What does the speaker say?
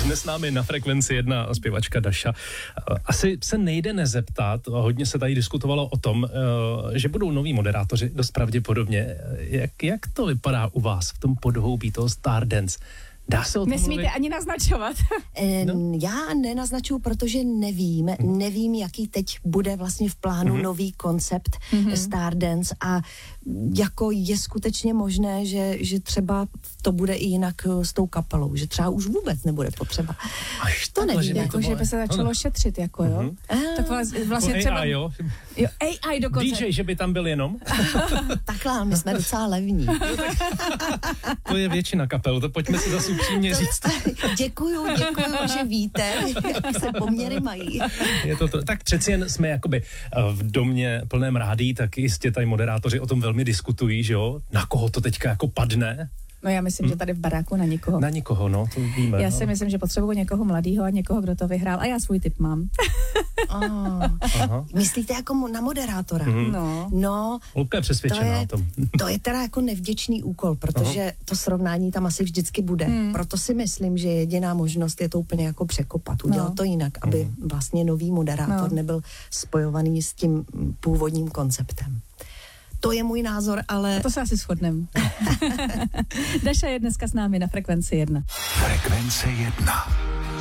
Dnes s námi na Frekvenci 1 zpěvačka Daša. Asi se nejde nezeptat, hodně se tady diskutovalo o tom, že budou noví moderátoři, dost pravděpodobně. Jak to vypadá u vás v tom podhoubí toho Stardance? Dá se o tom Nesmíte mluvit? ani naznačovat. Já nenaznačuju, protože nevím, jaký teď bude vlastně v plánu nový koncept Stardance a jako je skutečně možné, že třeba to bude i jinak s tou kapelou, že třeba už vůbec nebude potřeba. Až To takhle, nevím, Jako, že by se začalo šetřit, jako jo. Tak vlastně Jako třeba... AI, jo? Jo, AI dokonce. DJ, že by tam byl jenom? Takhle, my jsme docela levní. To je většina kapel, to pojďme si zase upřímně říct. Děkuju, že víte, jak se poměry mají. Je to tak přeci jen jsme jakoby v domě plném rádií, tak jistě tady moderátoři o tom velmi diskutují, že jo? Na koho to teďka jako padne? No já myslím, že tady v baráku na nikoho. Na nikoho, no, to víme. Já si myslím, že potřebuji někoho mladýho a někoho, kdo to vyhrál. A já svůj tip mám. Aha. Myslíte jako na moderátora? No, Lubka je přesvědčená o tom. to je teda jako nevděčný úkol, protože to srovnání tam asi vždycky bude. Proto si myslím, že jediná možnost je to úplně jako překopat, udělat to jinak, aby vlastně nový moderátor nebyl spojovaný s tím původním konceptem. To je můj názor, ale... To se asi shodneme. Daša je dneska s námi na Frekvenci 1. Frekvence 1.